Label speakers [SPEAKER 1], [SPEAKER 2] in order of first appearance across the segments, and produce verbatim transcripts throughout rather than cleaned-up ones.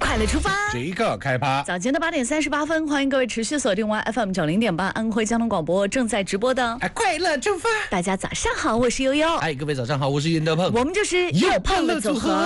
[SPEAKER 1] 快乐出发，
[SPEAKER 2] 这个开趴。
[SPEAKER 1] 早间的八点三十八分，欢迎各位持续锁定完 F M 九零点八安徽交通广播正在直播的
[SPEAKER 2] 哎，快乐出发！
[SPEAKER 1] 大家早上好，我是悠悠。
[SPEAKER 2] 哎，各位早上好，我是袁德鹏。
[SPEAKER 1] 我们就是又胖了组合。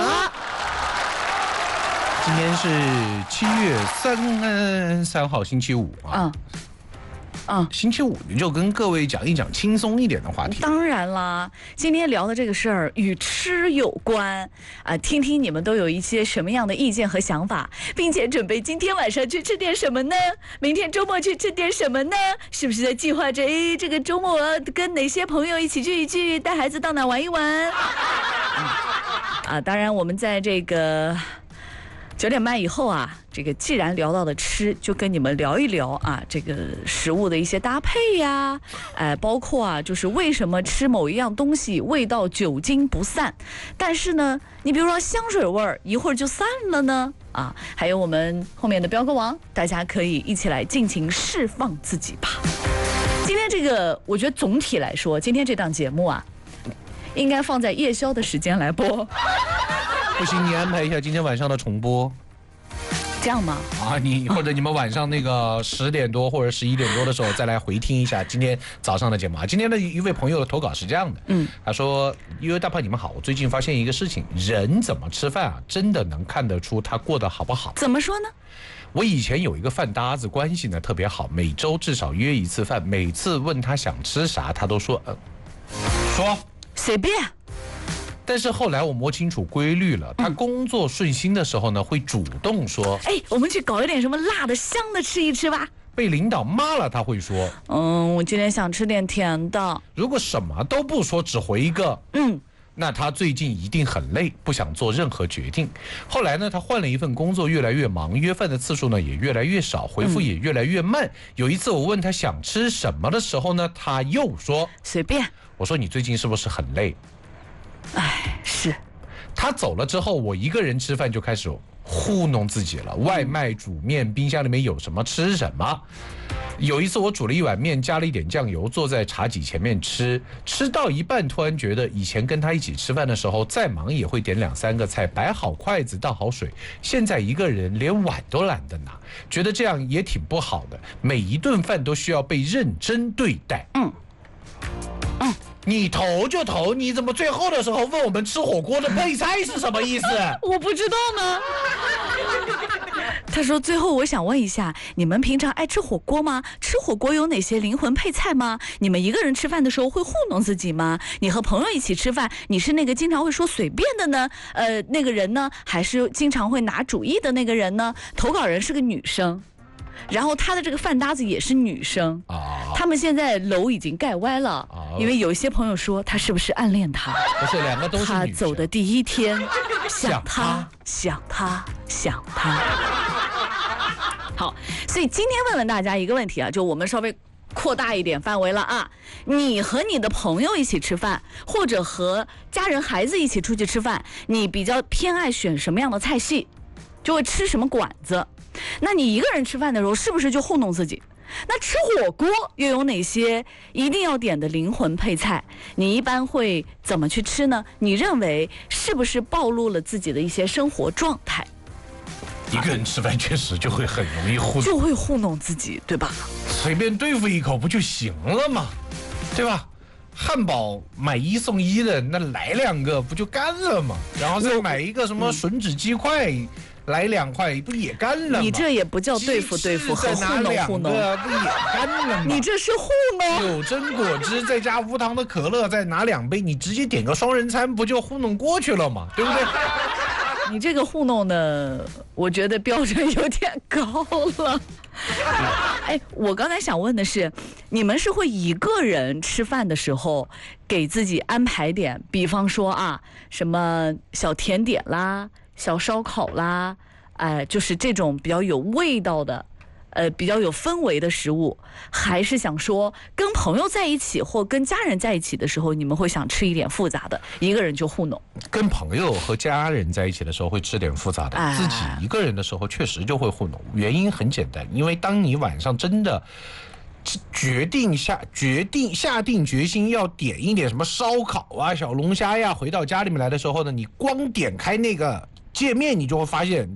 [SPEAKER 2] 今天是七月三三号星期五啊。嗯。嗯，星期五就跟各位讲一讲轻松一点的话题。
[SPEAKER 1] 当然啦，今天聊的这个事儿与吃有关啊、呃，听听你们都有一些什么样的意见和想法，并且准备今天晚上去吃点什么呢？明天周末去吃点什么呢？是不是在计划着哎，这个周末跟哪些朋友一起聚一聚，带孩子到哪玩一玩？嗯、啊，当然我们在这个九点半以后啊，这个既然聊到了吃，就跟你们聊一聊啊，这个食物的一些搭配呀，哎，包括啊，就是为什么吃某一样东西味道久经不散，但是呢，你比如说香水味儿一会儿就散了呢，啊，还有我们后面的彪哥王，大家可以一起来尽情释放自己吧。今天这个，我觉得总体来说，今天这档节目啊，应该放在夜宵的时间来播。
[SPEAKER 2] 不行，你安排一下今天晚上的重播，
[SPEAKER 1] 这样吗？
[SPEAKER 2] 啊，你或者你们晚上那个十点多或者十一点多的时候再来回听一下今天早上的节目啊。今天的一位朋友的投稿是这样的，嗯，他说：“因为大胖你们好，我最近发现一个事情，人怎么吃饭啊，真的能看得出他过得好不好。
[SPEAKER 1] 怎么说呢？
[SPEAKER 2] 我以前有一个饭搭子，关系呢特别好，每周至少约一次饭，每次问他想吃啥，他都说呃，说
[SPEAKER 1] 随便。”
[SPEAKER 2] 但是后来我摸清楚规律了，他工作顺心的时候呢，会主动说：“
[SPEAKER 1] 哎，我们去搞一点什么辣的、香的吃一吃吧。”
[SPEAKER 2] 被领导骂了，他会说：“
[SPEAKER 1] 嗯，我今天想吃点甜的。”
[SPEAKER 2] 如果什么都不说，只回一个“嗯”，那他最近一定很累，不想做任何决定。后来呢，他换了一份工作，越来越忙，约饭的次数呢也越来越少，回复也越来越慢。嗯、有一次我问他想吃什么的时候呢，他又说：“
[SPEAKER 1] 随便。”
[SPEAKER 2] 我说：“你最近是不是很累？”
[SPEAKER 1] 哎，是。
[SPEAKER 2] 他走了之后，我一个人吃饭就开始糊弄自己了。外卖、煮面，冰箱里面有什么吃什么。有一次我煮了一碗面，加了一点酱油，坐在茶几前面吃，吃到一半，突然觉得以前跟他一起吃饭的时候，再忙也会点两三个菜，摆好筷子，倒好水。现在一个人连碗都懒得拿，觉得这样也挺不好的。每一顿饭都需要被认真对待。嗯。你投就投，你怎么最后的时候问我们吃火锅的配菜是什么意思？
[SPEAKER 1] 我不知道呢。他说最后我想问一下，你们平常爱吃火锅吗？吃火锅有哪些灵魂配菜吗？你们一个人吃饭的时候会糊弄自己吗？你和朋友一起吃饭，你是那个经常会说随便的呢？呃，那个人呢？还是经常会拿主意的那个人呢？投稿人是个女生。然后他的这个饭搭子也是女生啊，他们现在楼已经盖歪了，啊、因为有一些朋友说他是不是暗恋他？
[SPEAKER 2] 不是，两个都是女生。
[SPEAKER 1] 他走的第一天，想他，想他，想他。好，所以今天问问大家一个问题啊，就我们稍微扩大一点范围了啊，你和你的朋友一起吃饭，或者和家人孩子一起出去吃饭，你比较偏爱选什么样的菜系，就会吃什么馆子？那你一个人吃饭的时候，是不是就糊弄自己？那吃火锅又有哪些一定要点的灵魂配菜？你一般会怎么去吃呢？你认为是不是暴露了自己的一些生活状态？
[SPEAKER 2] 一个人吃饭确实就会很容易糊弄，
[SPEAKER 1] 就会糊弄自己，对吧？
[SPEAKER 2] 随便对付一口不就行了吗？对吧？汉堡买一送一的，那来两个不就干了吗？然后再买一个什么吮指鸡块。嗯来两块不也干了吗？
[SPEAKER 1] 你这也不叫对付对付和糊弄糊弄，
[SPEAKER 2] 不也干了吗？
[SPEAKER 1] 你这是糊弄。
[SPEAKER 2] 有真果汁再加无糖的可乐，再拿两杯，你直接点个双人餐，不就糊弄过去了吗？对不对？
[SPEAKER 1] 你这个糊弄的，我觉得标准有点高了。哎，我刚才想问的是，你们是会一个人吃饭的时候给自己安排点，比方说啊，什么小甜点啦？小烧烤啦，哎、呃，就是这种比较有味道的，呃，比较有氛围的食物，还是想说跟朋友在一起或跟家人在一起的时候，你们会想吃一点复杂的，一个人就糊弄。
[SPEAKER 2] 跟朋友和家人在一起的时候会吃点复杂的，哎、自己一个人的时候确实就会糊弄。原因很简单，因为当你晚上真的决定下决定下定决心要点一点什么烧烤啊、小龙虾呀，回到家里面来的时候呢，你光点开那个界面，你就会发现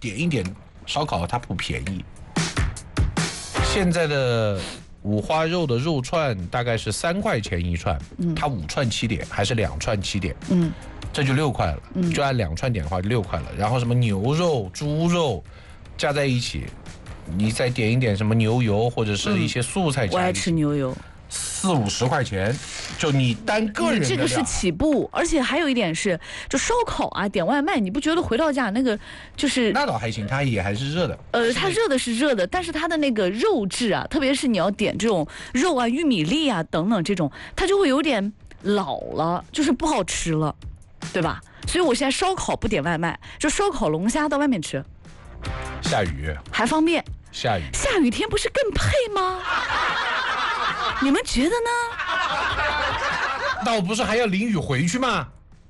[SPEAKER 2] 点一点烧烤它不便宜。现在的五花肉的肉串大概是三块钱一串，嗯，它五串起点还是两串起点，嗯，这就六块了，嗯，就按两串点的话就六块了。然后什么牛肉、猪肉加在一起，你再点一点什么牛油或者是一些素菜加一起，
[SPEAKER 1] 我爱吃牛油。
[SPEAKER 2] 四五十块钱，就你单个人的
[SPEAKER 1] 这个是起步，而且还有一点是，就烧烤啊，点外卖，你不觉得回到家那个就是
[SPEAKER 2] 那倒还行，它也还是热的。
[SPEAKER 1] 呃，它热的是热的，但是它的那个肉质啊，特别是你要点这种肉啊、玉米粒啊等等这种，它就会有点老了，就是不好吃了，对吧？所以我现在烧烤不点外卖，就烧烤龙虾到外面吃。
[SPEAKER 2] 下雨
[SPEAKER 1] 还方便。
[SPEAKER 2] 下雨
[SPEAKER 1] 下雨天不是更配吗？你们觉得呢？
[SPEAKER 2] 那我不是还要淋雨回去吗？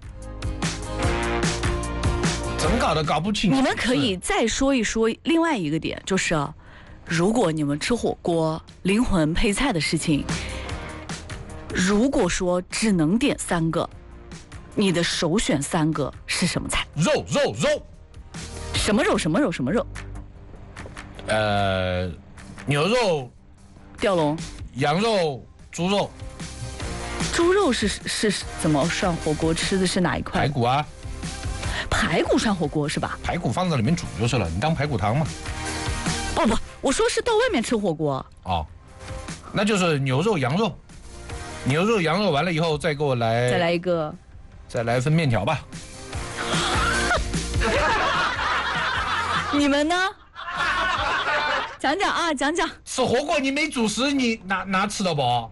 [SPEAKER 2] 怎么搞的搞不清楚。
[SPEAKER 1] 你们可以再说一说另外一个点，就是如果你们吃火锅灵魂配菜的事情，如果说只能点三个，你的首选三个是什么菜？
[SPEAKER 2] 肉肉肉。
[SPEAKER 1] 什么肉？什么肉？什么肉？
[SPEAKER 2] 呃，牛肉、
[SPEAKER 1] 吊龙、
[SPEAKER 2] 羊肉、猪肉。
[SPEAKER 1] 猪肉是是怎么涮火锅吃的？是哪一块？
[SPEAKER 2] 排骨啊。
[SPEAKER 1] 排骨涮火锅是吧？
[SPEAKER 2] 排骨放在里面煮就是了，你当排骨汤嘛。
[SPEAKER 1] 哦不，我说是到外面吃火锅。
[SPEAKER 2] 哦，那就是牛肉、羊肉，牛肉、羊肉完了以后再给我来，
[SPEAKER 1] 再来一个，
[SPEAKER 2] 再来一份面条吧。
[SPEAKER 1] 你们呢？讲讲啊，讲讲。
[SPEAKER 2] 吃火锅你没主食，你哪哪吃得饱？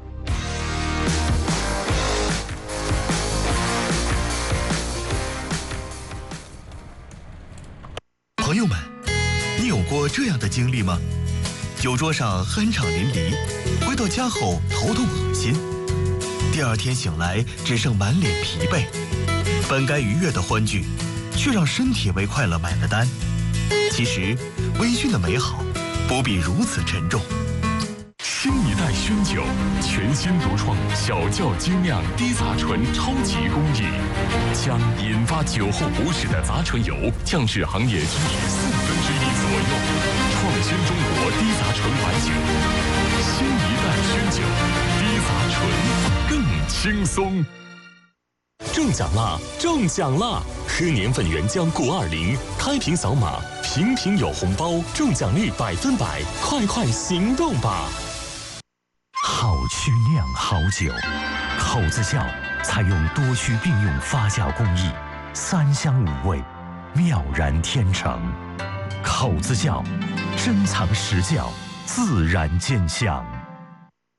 [SPEAKER 3] 朋友们，你有过这样的经历吗？酒桌上酣畅淋漓，回到家后头痛恶心，第二天醒来只剩满脸疲惫，本该愉悦的欢聚，却让身体为快乐买了单。其实，微醺的美好不必如此沉重。
[SPEAKER 4] 新一代熏酒，全新独创小窖精酿低杂醇超级工艺，将引发酒后不适的杂醇油降至行业居于四分之一左右，创新中国低杂醇白酒。新一代熏酒，低杂醇更轻松。中奖啦！中奖啦！喝年份原浆钴二零，开瓶扫码，瓶瓶有红包，中奖率百分百，快快行动吧！
[SPEAKER 5] 好曲酿好酒，口子窖采用多曲并用发酵工艺，三香五味，妙然天成。口子窖珍藏实窖，自然见香。